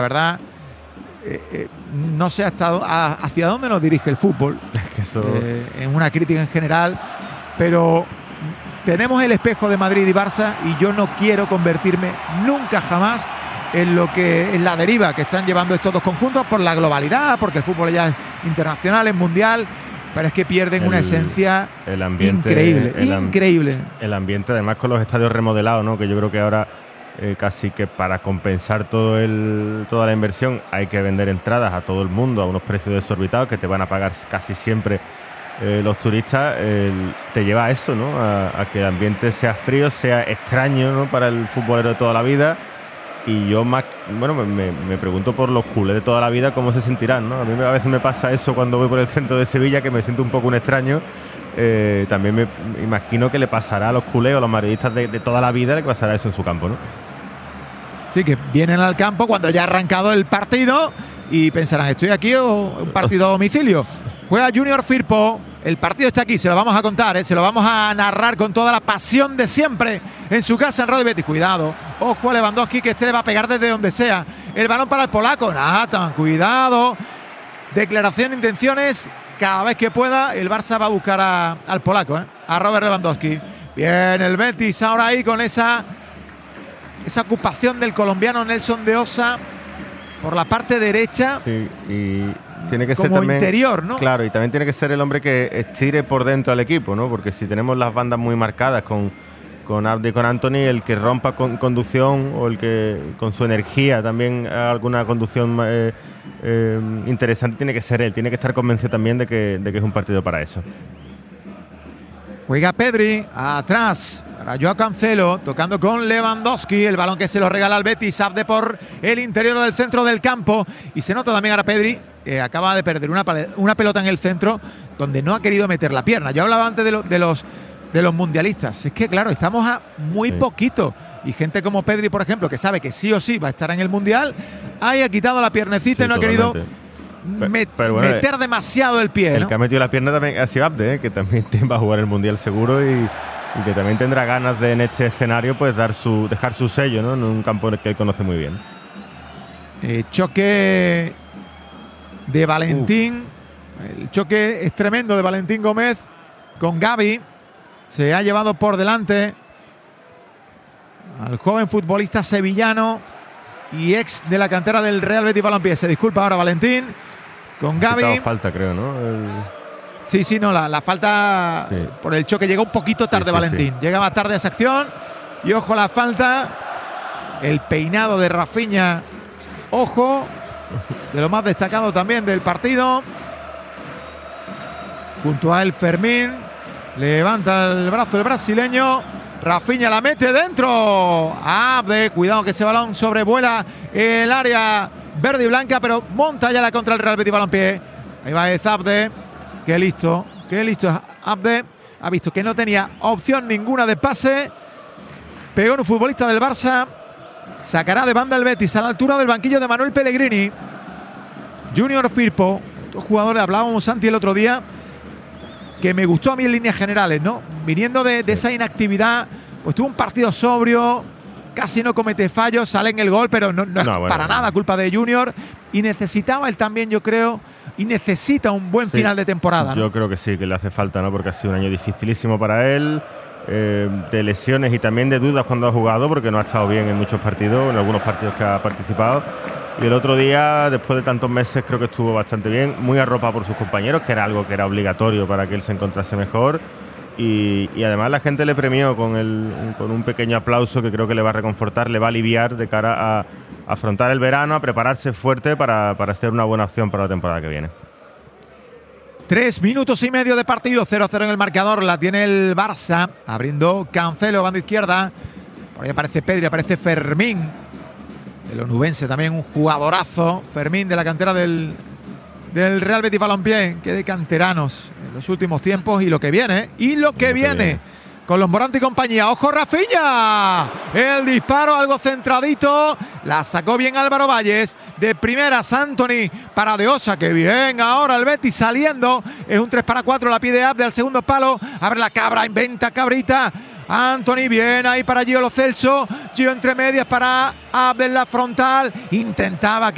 La verdad, no sé hacia dónde nos dirige el fútbol. Es que eso... en una crítica en general, pero tenemos el espejo de Madrid y Barça y yo no quiero convertirme nunca jamás en la deriva que están llevando estos dos conjuntos por la globalidad, porque el fútbol ya es internacional, es mundial, pero es que pierden una esencia increíble. El ambiente, además con los estadios remodelados, ¿no? Que yo creo que ahora casi que para compensar toda la inversión hay que vender entradas a todo el mundo a unos precios desorbitados que te van a pagar casi siempre los turistas. Te lleva a eso, ¿no? A que el ambiente sea frío, sea extraño, ¿no? Para el futbolero de toda la vida. Y yo me pregunto por los culés de toda la vida cómo se sentirán, ¿no? A mí a veces me pasa eso cuando voy por el centro de Sevilla, que me siento un poco un extraño. También me imagino que le pasará a los culés o a los madridistas de toda la vida, le pasará eso en su campo, ¿no? Sí, que vienen al campo cuando ya ha arrancado el partido y pensarán, ¿estoy aquí o un partido a domicilio? Juega Junior Firpo. El partido está aquí, se lo vamos a contar, se lo vamos a narrar con toda la pasión de siempre en su casa en Radio Betis. Cuidado, ojo a Lewandowski, que este le va a pegar desde donde sea. El balón para el polaco, Nathan, cuidado. Declaración de intenciones, cada vez que pueda el Barça va a buscar al polaco, a Robert Lewandowski. Bien, el Betis ahora ahí con esa ocupación del colombiano Nelson de Osa por la parte derecha. Sí, y tiene que como ser también interior, ¿no? Claro, y también tiene que ser el hombre que estire por dentro al equipo, ¿no? Porque si tenemos las bandas muy marcadas con Abde y con Antony, el que rompa con conducción o el que con su energía también alguna conducción interesante tiene que ser él. Tiene que estar convencido también de que es un partido para eso. Juega Pedri atrás para Joao Cancelo, tocando con Lewandowski, el balón que se lo regala al Betis, Abde por el interior del centro del campo, y se nota también ahora Pedri acaba de perder una pelota en el centro donde no ha querido meter la pierna. Yo hablaba antes de los mundialistas, es que claro, estamos a muy poquito, y gente como Pedri, por ejemplo, que sabe que sí o sí va a estar en el mundial, ha quitado la piernecita y no totalmente. Ha querido meter demasiado el pie, El ¿no? que ha metido la pierna también ha sido Abde, que también va a jugar el mundial seguro y que también tendrá ganas de en este escenario pues dejar su sello, ¿no? En un campo que él conoce muy bien. Choque de Valentín. El choque es tremendo de Valentín Gómez con Gavi. Se ha llevado por delante al joven futbolista sevillano y ex de la cantera del Real Betis Balompié. Se disculpa ahora Valentín con Gavi. Falta, creo, ¿no? Sí, no, la falta por el choque. Llega un poquito tarde Valentín. Llegaba tarde a esa acción. Y ojo la falta. El peinado de Rafinha. Ojo. De lo más destacado también del partido. Junto a él Fermín. Levanta el brazo el brasileño. Rafinha la mete dentro. Abde, cuidado que ese balón sobrevuela el área verde y blanca, pero monta ya la contra el Real Betis Balompié. Ahí va Abde. Qué listo es Abde. Ha visto que no tenía opción ninguna de pase. Pegó un futbolista del Barça. Sacará de banda el Betis a la altura del banquillo de Manuel Pellegrini. Junior Firpo, dos jugadores, hablábamos Santi el otro día, que me gustó a mí en líneas generales, ¿no? Viniendo de esa inactividad, pues tuvo un partido sobrio, casi no comete fallos, sale en el gol, pero no es para nada culpa de Junior. Y necesitaba él también, yo creo, y necesita un buen final de temporada, ¿no? Yo creo que sí, que le hace falta, ¿no? Porque ha sido un año dificilísimo para él, de lesiones y también de dudas cuando ha jugado, porque no ha estado bien en muchos partidos, en algunos partidos que ha participado. Y el otro día, después de tantos meses, creo que estuvo bastante bien, muy arropado por sus compañeros, que era algo que era obligatorio para que él se encontrase mejor. Y además la gente le premió con un pequeño aplauso que creo que le va a reconfortar, le va a aliviar de cara a afrontar el verano, a prepararse fuerte para ser una buena opción para la temporada que viene. 3 minutos y medio de partido, 0-0 en el marcador, la tiene el Barça, abriendo Cancelo, banda izquierda. Por ahí aparece Pedri, aparece Fermín, el onubense también, un jugadorazo. Fermín de la cantera del Real Betis Balompié, que de canteranos en los últimos tiempos, y lo que viene, con los Morante y compañía. ¡Ojo Rafinha! El disparo algo centradito. La sacó bien Álvaro Valles. De primeras Antony para De Osa. ¡Qué bien! Ahora el Betis saliendo. Es un 3-4. La pide Abde al segundo palo. Abre la cabra. Inventa cabrita. Antony bien ahí para Gio Lo Celso. Gio entre medias para Abde en la frontal. Intentaba que